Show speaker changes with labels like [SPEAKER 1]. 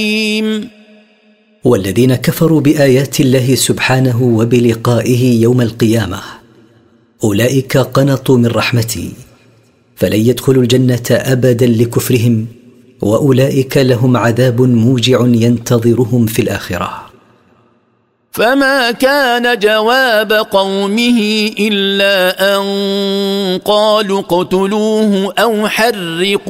[SPEAKER 1] والذين كفروا بآيات الله سبحانه وبلقائه يوم القيامة أولئك قنطوا من رحمتي فلن يدخلوا الجنة أبدا لكفرهم، وأولئك لهم عذاب موجع ينتظرهم في الآخرة.
[SPEAKER 2] فما كان جواب قومه إلا أن قالوا اقتلوه أو حرقوه